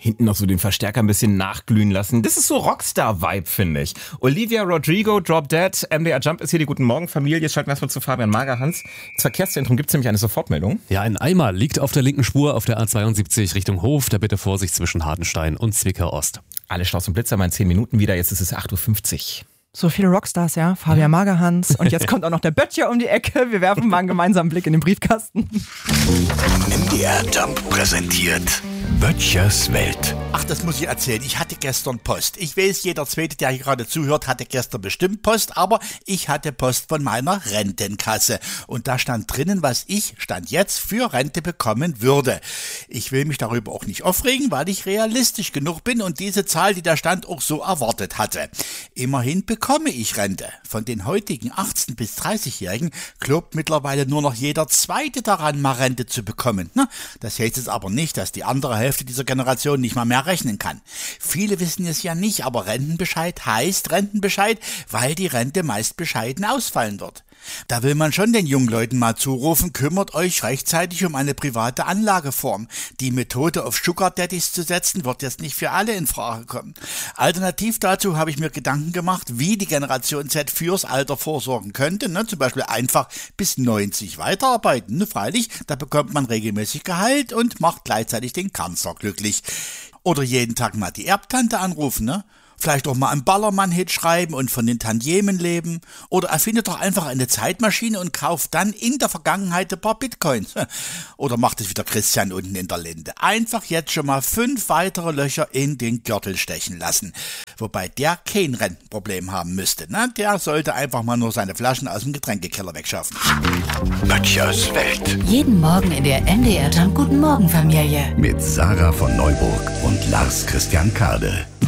hinten noch so den Verstärker ein bisschen nachglühen lassen. Das ist so Rockstar-Vibe, finde ich. Olivia Rodrigo, Drop Dead, MDR Jump ist hier die Guten Morgen Familie. Jetzt schalten wir erstmal zu Fabian Magerhans. Ins Verkehrszentrum gibt es nämlich eine Sofortmeldung. Ja, ein Eimer liegt auf der linken Spur auf der A72 Richtung Hof. Da bitte Vorsicht zwischen Hartenstein und Zwickau Ost. Alle Staus und Blitzer mal in 10 Minuten wieder. Jetzt ist es 8.50 Uhr. So viele Rockstars, ja. Fabian Magerhans. Und jetzt kommt auch noch der Böttcher um die Ecke. Wir werfen mal einen gemeinsamen Blick in den Briefkasten. MDR Jump präsentiert Böttchers Welt. Ach, das muss ich erzählen. Ich hatte gestern Post. Ich weiß, jeder Zweite, der hier gerade zuhört, hatte gestern bestimmt Post, aber ich hatte Post von meiner Rentenkasse. Und da stand drinnen, was ich, Stand jetzt, für Rente bekommen würde. Ich will mich darüber auch nicht aufregen, weil ich realistisch genug bin und diese Zahl, die da stand, auch so erwartet hatte. Immerhin bekomme ich Rente. Von den heutigen 18- bis 30-Jährigen glaubt mittlerweile nur noch jeder Zweite daran, mal Rente zu bekommen. Na, das heißt jetzt aber nicht, dass die andere Hälfte dieser Generation nicht mal mehr rechnen kann. Viele wissen es ja nicht, aber Rentenbescheid heißt Rentenbescheid, weil die Rente meist bescheiden ausfallen wird. Da will man schon den jungen Leuten mal zurufen, kümmert euch rechtzeitig um eine private Anlageform. Die Methode auf Sugar Daddies zu setzen, wird jetzt nicht für alle in Frage kommen. Alternativ dazu habe ich mir Gedanken gemacht, wie die Generation Z fürs Alter vorsorgen könnte. Zum Beispiel einfach bis 90 weiterarbeiten. Freilich, da bekommt man regelmäßig Gehalt und macht gleichzeitig den Kanzler glücklich. Oder jeden Tag mal die Erbtante anrufen, Vielleicht auch mal einen Ballermann-Hit schreiben und von den Tantiemen leben. Oder erfindet doch einfach eine Zeitmaschine und kauft dann in der Vergangenheit ein paar Bitcoins. Oder macht es wieder Christian unten in der Linde. Einfach jetzt schon mal 5 weitere Löcher in den Gürtel stechen lassen. Wobei der kein Rentenproblem haben müsste. Der sollte einfach mal nur seine Flaschen aus dem Getränkekeller wegschaffen. Böttchers Welt. Jeden Morgen in der MDR Jump Guten Morgen Familie. Mit Sarah von Neuburg und Lars Christian Kade.